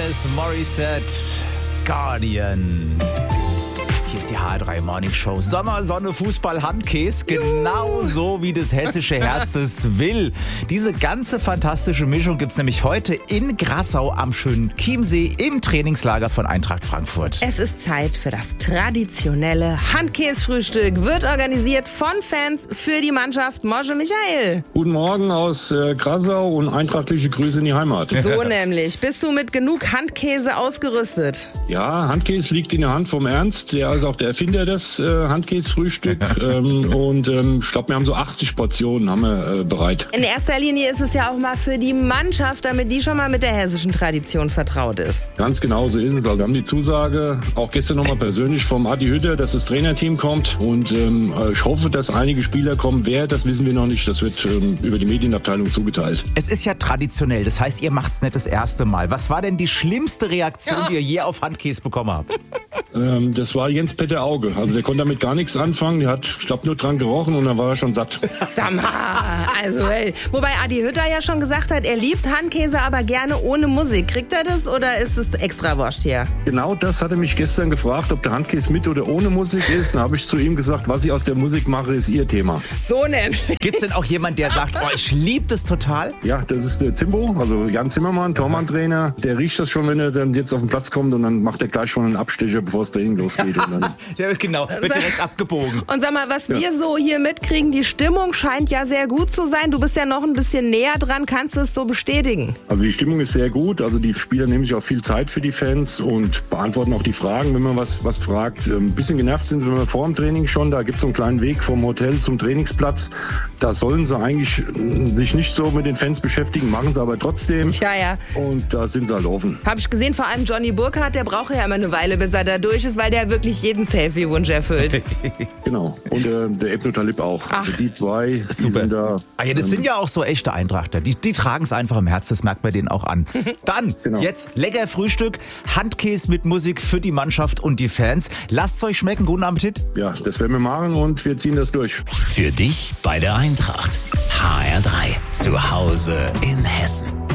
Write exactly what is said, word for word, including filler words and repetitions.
Alanis Morissette, Guardian. Hier ist die H drei Morning Show. Sommer, Sonne, Fußball, Handkäse. Genauso wie das hessische Herz das will. Diese ganze fantastische Mischung gibt es nämlich heute in Grassau am schönen Chiemsee im Trainingslager von Eintracht Frankfurt. Es ist Zeit für das traditionelle Handkäsefrühstück. Wird organisiert von Fans für die Mannschaft. Mosche Michael. Guten Morgen aus äh, Grassau und eintrachtliche Grüße in die Heimat. So nämlich. Bist du mit genug Handkäse ausgerüstet? Ja, Handkäse liegt in der Hand vom Ernst. Der ist auch der Erfinder des äh, Handkäsefrühstück. ähm, und ähm, ich glaube, wir haben so achtzig Portionen haben wir, äh, bereit. In erster Linie ist es ja auch mal für die Mannschaft, damit die schon mal mit der hessischen Tradition vertraut ist. Ganz genau so ist es. Also wir haben die Zusage auch gestern nochmal persönlich vom Adi Hütter, dass das Trainerteam kommt. Und ähm, ich hoffe, dass einige Spieler kommen. Wer, das wissen wir noch nicht. Das wird ähm, über die Medienabteilung zugeteilt. Es ist ja traditionell. Das heißt, ihr macht's nicht das erste Mal. Was war denn die schlimmste Reaktion, Ja. die ihr je auf Handkäse bekommen habt? Ähm, das war Jens Petter Auge. Also der konnte damit gar nichts anfangen. Der hat, ich glaube, nur dran gerochen und dann war er schon satt. Sag mal, also ey. Wobei Adi Hütter ja schon gesagt hat, er liebt Handkäse, aber gerne ohne Musik. Kriegt er das oder ist es extra Wurst hier? Genau das hat er mich gestern gefragt, ob der Handkäse mit oder ohne Musik ist. Dann habe ich zu ihm gesagt, was ich aus der Musik mache, ist ihr Thema. So nämlich. Gibt's denn auch jemand, der sagt, oh, ich liebe das total? Ja, das ist der Zimbo, also Jan Zimmermann, Tormann-Trainer. Der riecht das schon, wenn er dann jetzt auf den Platz kommt und dann macht er gleich schon einen Abstecher, bevor das Training losgeht. Und dann Ja, genau, wird direkt abgebogen. Und sag mal, was wir so hier mitkriegen, die Stimmung scheint ja sehr gut zu sein. Du bist ja noch ein bisschen näher dran. Kannst du es so bestätigen? Also die Stimmung ist sehr gut. Also die Spieler nehmen sich auch viel Zeit für die Fans und beantworten auch die Fragen, wenn man was, was fragt. Ein bisschen genervt sind sie, wenn wir vor dem Training schon. Da gibt es so einen kleinen Weg vom Hotel zum Trainingsplatz. Da sollen sie eigentlich sich nicht so mit den Fans beschäftigen, machen sie aber trotzdem. Ja, ja. Und da sind sie halt offen. Habe ich gesehen, vor allem Johnny Burkhardt, der braucht ja immer eine Weile, bis er da durch ist, weil der wirklich jeden Selfie-Wunsch erfüllt. Genau. Und äh, der Ebno Talib auch. Ach. Also die zwei, die Super. sind da. Ah ja, das ähm, sind ja auch so echte Eintrachter. Die, die tragen es einfach im Herz, das merkt man denen auch an. Dann, Genau. jetzt lecker Frühstück, Handkäse mit Musik für die Mannschaft und die Fans. Lasst's euch schmecken, guten Appetit. Ja, das werden wir machen und wir ziehen das durch. Für dich bei der Eintracht. H R drei. Zu Hause in Hessen.